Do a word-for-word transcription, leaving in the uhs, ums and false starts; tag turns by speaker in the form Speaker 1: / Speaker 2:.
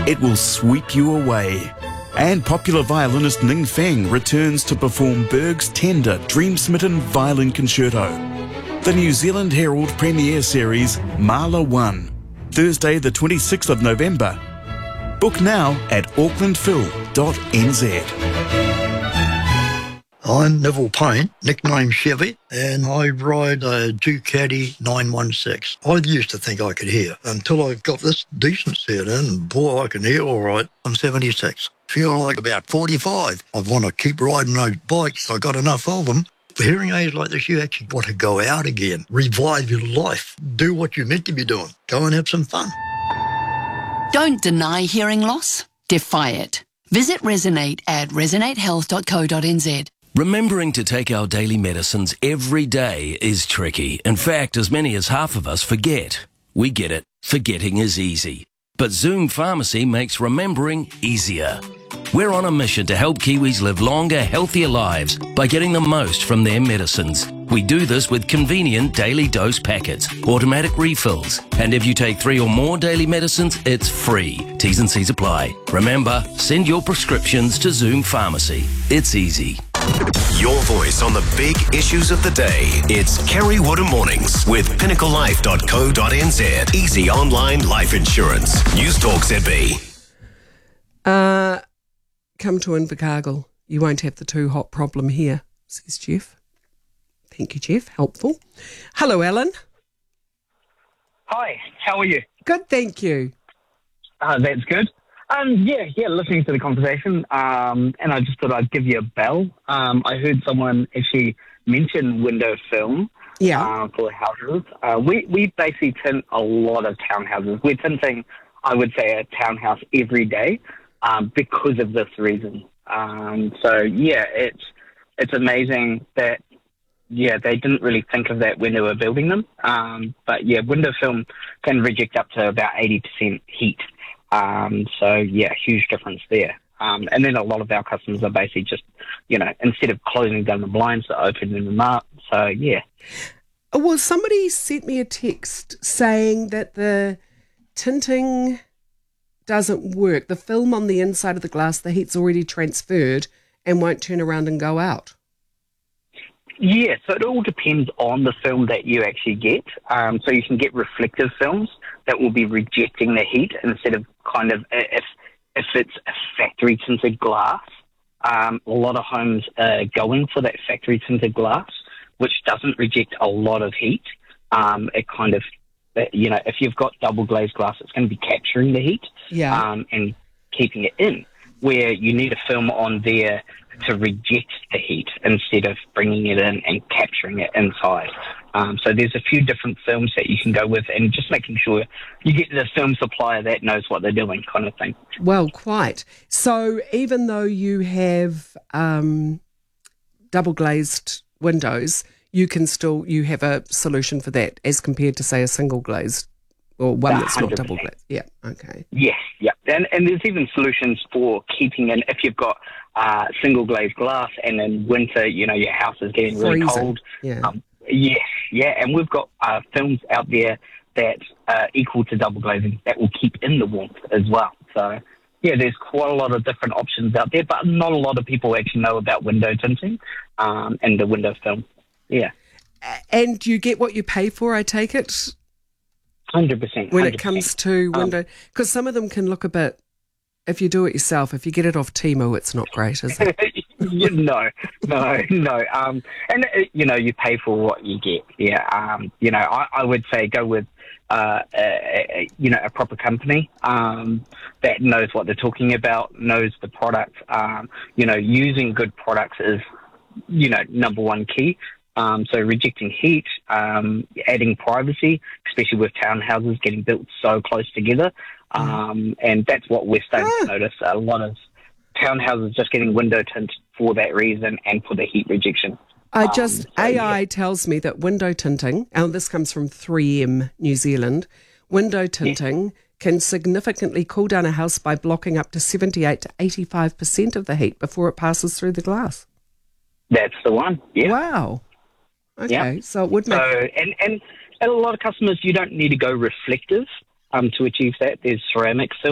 Speaker 1: it will sweep you away. And popular violinist Ning Feng returns to perform Berg's tender, dream-smitten violin concerto. The New Zealand Herald premiere series Mahler one, Thursday the twenty-sixth of November. Book now at auckland phil dot n z.
Speaker 2: I'm Neville Payne, nicknamed Chevy, and I ride a Ducati nine one six. I used to think I could hear until I got this decent set in, and boy, I can hear all right. I'm seventy-six. Feel like about forty-five. I want to keep riding those bikes. I got enough of them. For hearing aids like this, you actually want to go out again, revive your life, do what you're meant to be doing, go and have some fun.
Speaker 3: Don't deny hearing loss, defy it. Visit Resonate at resonate health dot co dot n z.
Speaker 4: Remembering to take our daily medicines every day is tricky. In fact, as many as half of us forget. We get it. Forgetting is easy. But Zoom Pharmacy makes remembering easier. We're on a mission to help Kiwis live longer, healthier lives by getting the most from their medicines. We do this with convenient daily dose packets, automatic refills, and if you take three or more daily medicines, it's free. T's and C's apply. Remember, send your prescriptions to Zoom Pharmacy. It's easy.
Speaker 5: Your voice on the big issues of the day. It's Kerry Woodham Mornings with pinnacle life dot co dot n z. Easy online life insurance. News Talk Z B.
Speaker 6: Uh, come to Invercargill. You won't have the too hot problem here, says Jeff. Thank you, Jeff. Helpful. Hello, Alan.
Speaker 7: Hi, how are you?
Speaker 6: Good, thank you.
Speaker 7: Uh, that's good. Um, yeah, yeah, listening to the conversation, um, and I just thought I'd give you a bell. Um, I heard someone actually mention window film
Speaker 6: Yeah.
Speaker 7: uh, for houses. Uh, we, we basically tint a lot of townhouses. We're tinting, I would say, a townhouse every day um, because of this reason. Um, so, yeah, it's it's amazing that, yeah, they didn't really think of that when they were building them. Um, but, yeah, window film can reject up to about eighty percent heat. Um, so, yeah, huge difference there. Um, and then a lot of our customers are basically just, you know, instead of closing down the blinds, they're opening them up. So, yeah.
Speaker 6: Well, somebody sent me a text saying that the tinting doesn't work. The film on the inside of the glass, the heat's already transferred and won't turn around and go out.
Speaker 7: Yeah, so it all depends on the film that you actually get. Um, so you can get reflective films that will be rejecting the heat instead of kind of, if if it's a factory tinted glass, um, a lot of homes are going for that factory tinted glass, which doesn't reject a lot of heat. Um, it kind of, you know, if you've got double glazed glass, it's going to be capturing the heat
Speaker 6: Yeah.
Speaker 7: um, and keeping it in, where you need a film on there to reject the heat instead of bringing it in and capturing it inside. Um, so there's a few different films that you can go with, and just making sure you get the film supplier that knows what they're doing, kind of thing.
Speaker 6: Well, quite. So even though you have um, double glazed windows, you can still, you have a solution for that as compared to, say, a single glazed or one that's not double glazed. Yeah, okay.
Speaker 7: Yes, yeah. And, and there's even solutions for keeping in, if you've got uh, single glazed glass and in winter, you know, your house is getting really
Speaker 6: Freezing.
Speaker 7: cold.
Speaker 6: Yeah.
Speaker 7: Um, yes, yeah. And we've got uh, films out there that are equal to double glazing that will keep in the warmth as well. So, yeah, there's quite a lot of different options out there, but not a lot of people actually know about window tinting um, and the window film. Yeah.
Speaker 6: And you get what you pay for, I take it?
Speaker 7: one hundred percent.
Speaker 6: When it comes to window, because um, some of them can look a bit, if you do it yourself, if you get it off Temu, it's not great, is it?
Speaker 7: you, no, no, no. Um, and, uh, you know, you pay for what you get. Yeah. Um, you know, I, I would say go with, uh, a, a, you know, a proper company um, that knows what they're talking about, knows the product. Um, you know, using good products is, you know, number one key. Um, so rejecting heat, um, adding privacy, especially with townhouses getting built so close together. Um, and that's what we're starting
Speaker 6: ah.
Speaker 7: to notice. A lot of townhouses just getting window tint for that reason and for the heat rejection.
Speaker 6: I just,
Speaker 7: um, so,
Speaker 6: A I
Speaker 7: yeah.
Speaker 6: tells me that window tinting, and this comes from three M New Zealand, window tinting yeah. can significantly cool down a house by blocking up to seventy-eight to eighty-five percent of the heat before it passes through the glass.
Speaker 7: That's the one, yeah.
Speaker 6: Wow. Okay,
Speaker 7: yeah.
Speaker 6: so it would make...
Speaker 7: So, and, and, and a lot of customers, you don't need to go reflective um, to achieve that. There's ceramic